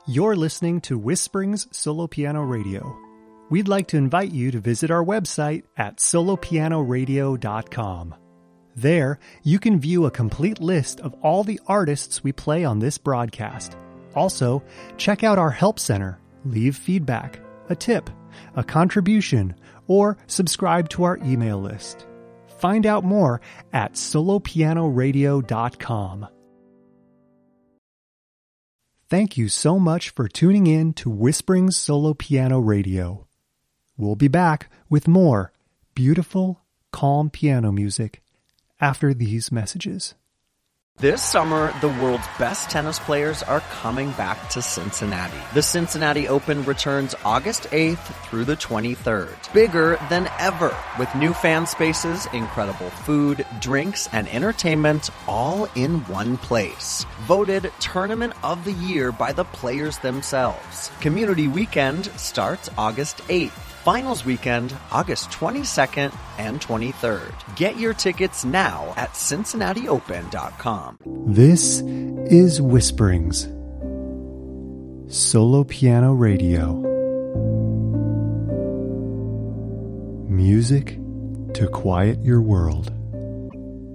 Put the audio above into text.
You're listening to Whisperings Solo Piano Radio. We'd like to invite you to visit our website at solopianoradio.com. There, you can view a complete list of all the artists we play on this broadcast. Also, check out our Help Center, leave feedback, a tip, a contribution, or subscribe to our email list. Find out more at solopianoradio.com. Thank you so much for tuning in to Whisperings Solo Piano Radio. We'll be back with more beautiful, calm piano music after these messages. This summer, the world's best tennis players are coming back to Cincinnati. The Cincinnati Open returns August 8th through the 23rd. Bigger than ever, with new fan spaces, incredible food, drinks, and entertainment all in one place. Voted Tournament of the Year by the players themselves. Community Weekend starts August 8th. Finals weekend, August 22nd and 23rd. Get your tickets now at CincinnatiOpen.com. This is Whisperings Solo Piano Radio. Music to quiet your world.